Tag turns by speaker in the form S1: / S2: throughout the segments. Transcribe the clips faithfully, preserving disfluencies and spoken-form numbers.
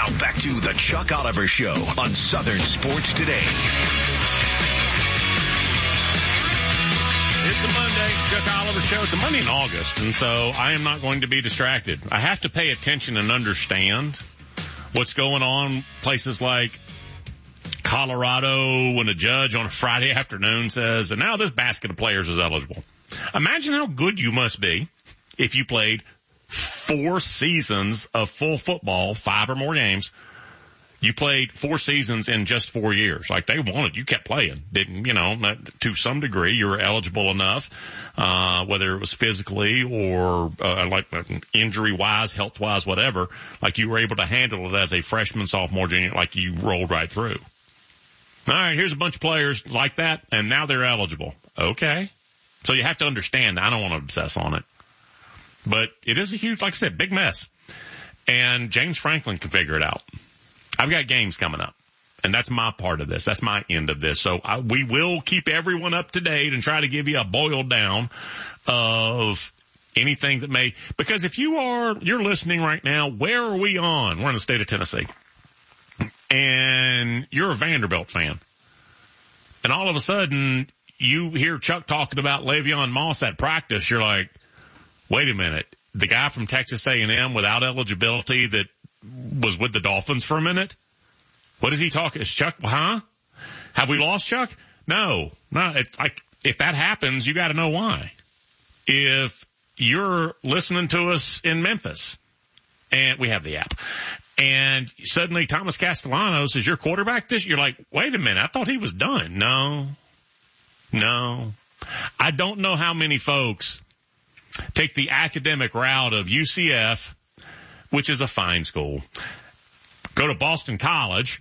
S1: Now back to the Chuck Oliver Show on Southern Sports Today.
S2: It's a Monday, Chuck Oliver Show. It's a Monday in August, and so I am not going to be distracted. I have to pay attention and understand what's going on places like Colorado when a judge on a Friday afternoon says, and now this basket of players is eligible. Imagine how good you must be if you played four seasons of full football, five or more games. You played four seasons in just four years. Like they wanted, you kept playing. Didn't, you know, to some degree you were eligible enough, uh, whether it was physically or, uh, like injury wise, health wise, whatever, like you were able to handle it as a freshman, sophomore, junior, like you rolled right through. All right, here's a bunch of players like that, and now they're eligible. Okay. So you have to understand. I don't want to obsess on it. But it is a huge, like I said, big mess. And James Franklin can figure it out. I've got games coming up, and that's my part of this. That's my end of this. So I, we will keep everyone up to date and try to give you a boiled down of anything that may, because if you are, you're listening right now, where are we on? We're in the state of Tennessee. And you're a Vanderbilt fan. And all of a sudden, you hear Chuck talking about Le'Veon Moss at practice. You're like, wait a minute. The guy from Texas A and M without eligibility that was with the Dolphins for a minute? What is he talking? Is Chuck, huh? Have we lost Chuck? No. No. It's like, if that happens, you got to know why. If you're listening to us in Memphis, and we have the app, and suddenly Thomas Castellanos is your quarterback this, you're like, wait a minute, I thought he was done. No. No. I don't know how many folks take the academic route of U C F, which is a fine school, go to Boston College,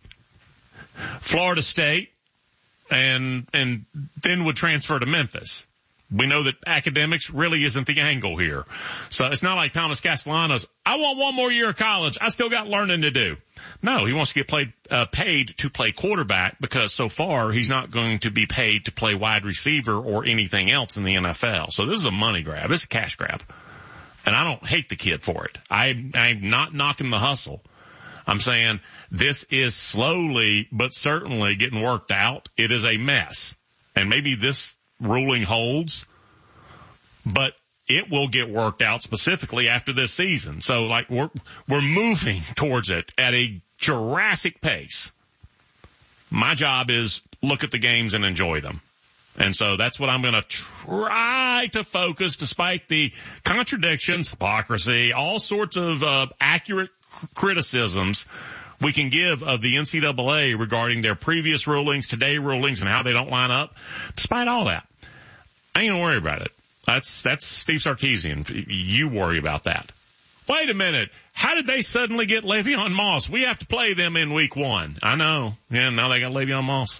S2: Florida State, and and then would transfer to Memphis. We know that academics really isn't the angle here. So it's not like Thomas Castellanos, I want one more year of college. I still got learning to do. No, he wants to get played, uh, paid to play quarterback because so far he's not going to be paid to play wide receiver or anything else in the N F L. So this is a money grab. This is a cash grab. And I don't hate the kid for it. I, I'm not knocking the hustle. I'm saying this is slowly but certainly getting worked out. It is a mess. And maybe this ruling holds, but it will get worked out specifically after this season. So like we're, we're moving towards it at a Jurassic pace. My job is look at the games and enjoy them. And so that's what I'm going to try to focus, despite the contradictions, hypocrisy, all sorts of uh, accurate c- criticisms we can give of the N C double A regarding their previous rulings, today rulings, and how they don't line up. Despite all that, I ain't going to worry about it. That's that's Steve Sarkisian. You worry about that. Wait a minute. How did they suddenly get Le'Veon Moss? We have to play them in week one. I know. Yeah, now they got Le'Veon Moss.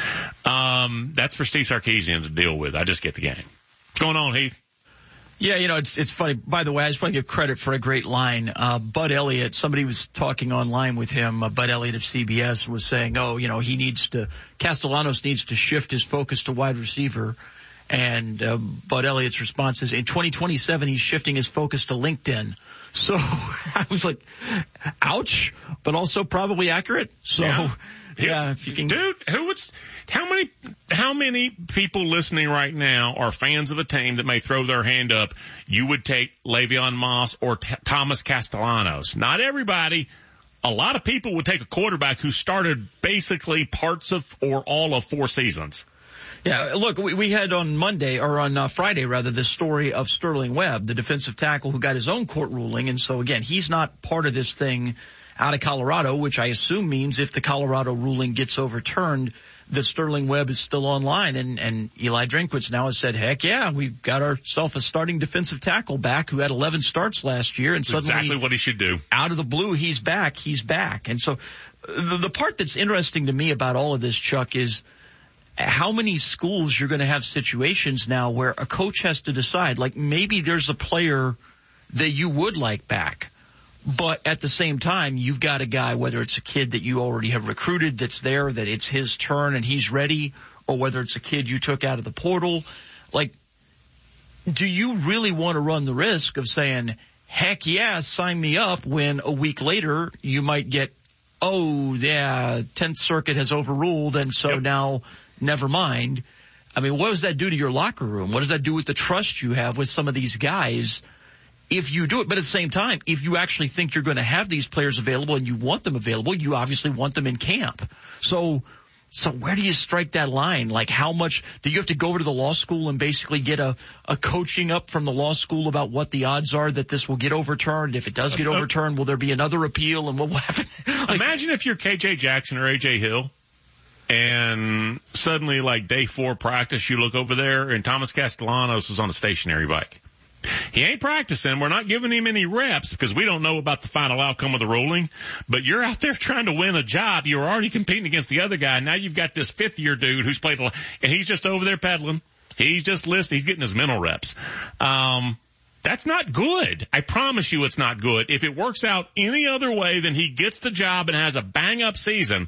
S2: Um, that's for Steve Sarkisian to deal with. I just get the game. What's going on, Heath?
S3: Yeah, you know, it's it's funny. By the way, I just want to give credit for a great line. Uh, Bud Elliott, somebody was talking online with him. Uh, Bud Elliott of C B S was saying, oh, you know, he needs to, Castellanos needs to shift his focus to wide receiver. And uh, Bud Elliott's response is, in twenty twenty-seven, he's shifting his focus to LinkedIn. So I was like, ouch, but also probably accurate. So, yeah, yeah if you can.
S2: Dude, who would, how many, how many people listening right now are fans of a team that may throw their hand up? You would take Le'Veon Moss or T- Thomas Castellanos. Not everybody. A lot of people would take a quarterback who started basically parts of or all of four seasons.
S3: Yeah, look, we, we had on Monday, or on uh, Friday rather, the story of Sterling Webb, the defensive tackle who got his own court ruling. And so, again, he's not part of this thing out of Colorado, which I assume means if the Colorado ruling gets overturned, that Sterling Webb is still online. And, and Eli Drinkwitz now has said, heck yeah, we've got ourselves a starting defensive tackle back who had eleven starts last year. And suddenly,
S2: exactly what he should do.
S3: Out of the blue, he's back, he's back. And so the, the part that's interesting to me about all of this, Chuck, is how many schools you're going to have situations now where a coach has to decide, like maybe there's a player that you would like back, but at the same time, you've got a guy, whether it's a kid that you already have recruited that's there, that it's his turn and he's ready, or whether it's a kid you took out of the portal. Like, do you really want to run the risk of saying, heck yeah, sign me up, when a week later you might get, oh, yeah, tenth Circuit has overruled, and so yep. now never mind. I mean, what does that do to your locker room? What does that do with the trust you have with some of these guys if you do it? But at the same time, if you actually think you're going to have these players available and you want them available, you obviously want them in camp. So So where do you strike that line? Like, how much do you have to go over to the law school and basically get a, a coaching up from the law school about what the odds are that this will get overturned? If it does get overturned, will there be another appeal, and what will happen? Like,
S2: imagine if you're K J Jackson or A J Hill, and suddenly, like day four practice, you look over there and Thomas Castellanos is on a stationary bike. He ain't practicing. We're not giving him any reps because we don't know about the final outcome of the ruling. But you're out there trying to win a job. You're already competing against the other guy. Now you've got this fifth year dude who's played a lot, and he's just over there pedaling. He's just listening. He's getting his mental reps. Um, that's not good. I promise you it's not good. If it works out any other way than he gets the job and has a bang up season,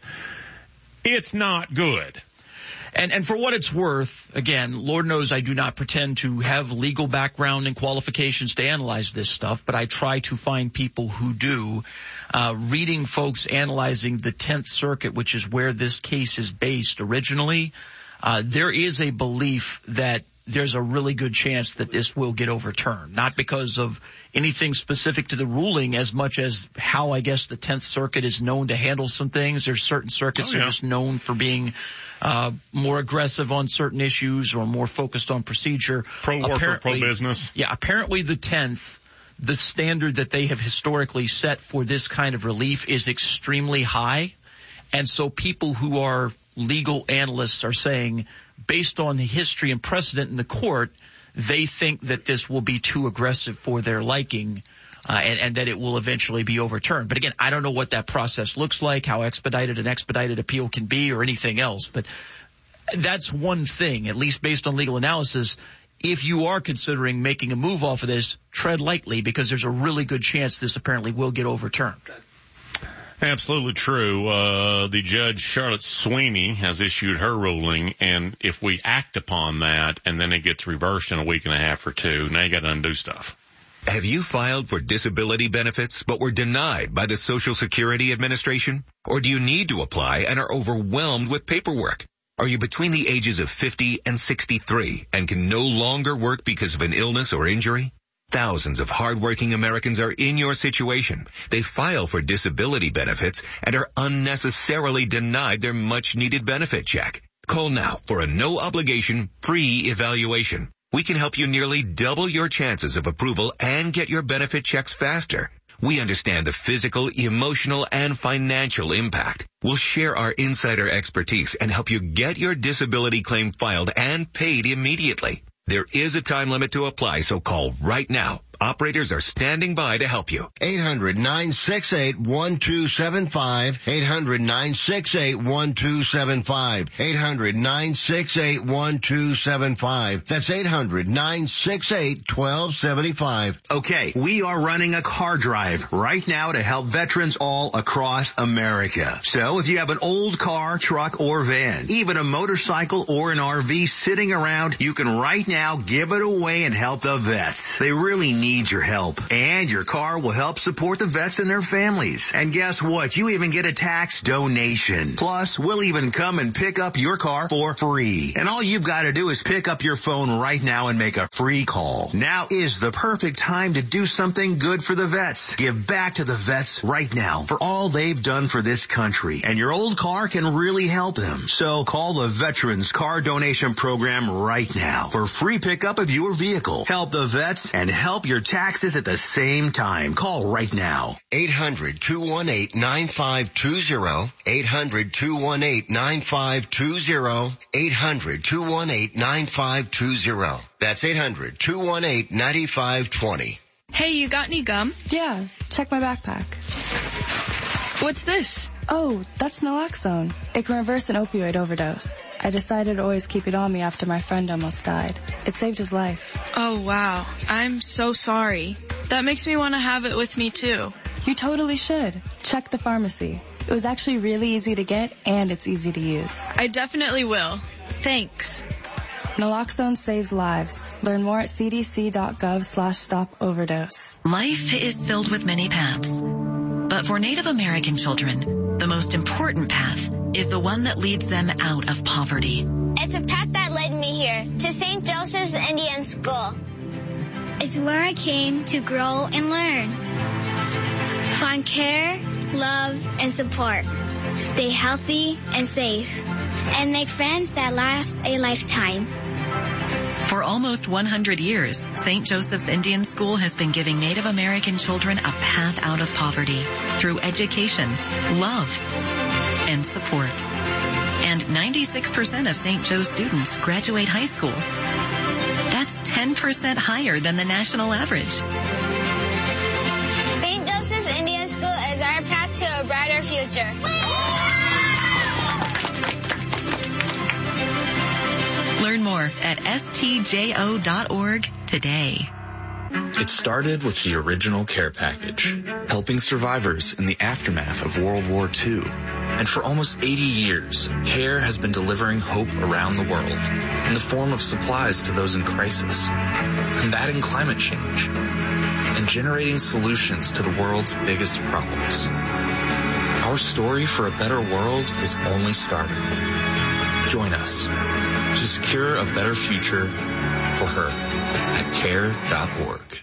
S2: it's not good.
S3: And, and for what it's worth, again, Lord knows I do not pretend to have legal background and qualifications to analyze this stuff, but I try to find people who do. Uh, reading folks analyzing the tenth Circuit, which is where this case is based originally, uh, there is a belief that there's a really good chance that this will get overturned, not because of anything specific to the ruling as much as how I guess the tenth Circuit is known to handle some things. There's certain circuits
S2: oh,
S3: that
S2: yeah.
S3: are just known for being uh more aggressive on certain issues or more focused on procedure.
S2: Pro-worker, pro-business.
S3: Yeah, apparently the tenth, the standard that they have historically set for this kind of relief is extremely high. And so people who are legal analysts are saying, based on the history and precedent in the court, they think that this will be too aggressive for their liking, uh, and, and that it will eventually be overturned. But again, I don't know what that process looks like, how expedited an expedited appeal can be or anything else. But that's one thing, at least based on legal analysis. If you are considering making a move off of this, tread lightly because there's a really good chance this apparently will get overturned.
S2: Absolutely true. Uh, the judge, Charlotte Sweeney, has issued her ruling, and if we act upon that and then it gets reversed in a week and a half or two, now you got to undo stuff.
S1: Have you filed for disability benefits but were denied by the Social Security Administration? Or do you need to apply and are overwhelmed with paperwork? Are you between the ages of fifty and sixty-three and can no longer work because of an illness or injury? Thousands of hardworking Americans are in your situation. They file for disability benefits and are unnecessarily denied their much-needed benefit check. Call now for a no-obligation, free evaluation. We can help you nearly double your chances of approval and get your benefit checks faster. We understand the physical, emotional, and financial impact. We'll share our insider expertise and help you get your disability claim filed and paid immediately. There is a time limit to apply, so call right now. Operators are standing by to help you.
S4: eight hundred nine six eight one two seven five. eight hundred nine six eight one two seven five. eight hundred nine six eight one two seven five. That's eight hundred nine six eight one two seven five.
S5: Okay, we are running a car drive right now to help veterans all across America. So if you have an old car, truck, or van, even a motorcycle or an R V sitting around, you can right now give it away and help the vets. They really need your help. And your car will help support the vets and their families. And guess what? You even get a tax donation. Plus, we'll even come and pick up your car for free. And all you've got to do is pick up your phone right now and make a free call. Now is the perfect time to do something good for the vets. Give back to the vets right now for all they've done for this country. And your old car can really help them. So call the Veterans Car Donation Program right now for free pickup of your vehicle. Help the vets and help your taxes at the same time. Call right now.
S4: eight hundred two one eight nine five two zero. eight hundred two one eight nine five two zero. eight hundred two one eight nine five two zero. That's eight hundred two one eight nine five two zero.
S6: Hey, you got any gum?
S7: Yeah, check my backpack.
S6: What's this?
S7: Oh, that's naloxone. It can reverse an opioid overdose. I decided to always keep it on me after my friend almost died. It saved his life.
S6: Oh, wow. I'm so sorry. That makes me want to have it with me, too.
S7: You totally should. Check the pharmacy. It was actually really easy to get, and it's easy to use.
S6: I definitely will. Thanks.
S7: Naloxone saves lives. Learn more at cdc.gov slash stop overdose.
S8: Life is filled with many paths. But for Native American children, the most important path is the one that leads them out of poverty.
S9: It's a path that led me here to Saint Joseph's Indian School. It's where I came to grow and learn. Find care, love, and support. Stay healthy and safe. And make friends that last a lifetime.
S8: For almost one hundred years, Saint Joseph's Indian School has been giving Native American children a path out of poverty through education, love, and support. And ninety-six percent of Saint Joe's students graduate high school. That's ten percent higher than the national average.
S9: Saint Joseph's Indian School is our path to a brighter future.
S8: Learn more at S T J O dot org today.
S10: It started with the original care package, helping survivors in the aftermath of World War Two. And for almost eighty years, CARE has been delivering hope around the world in the form of supplies to those in crisis, combating climate change, and generating solutions to the world's biggest problems. Our story for a better world is only starting. Join us to secure a better future for her at care dot org.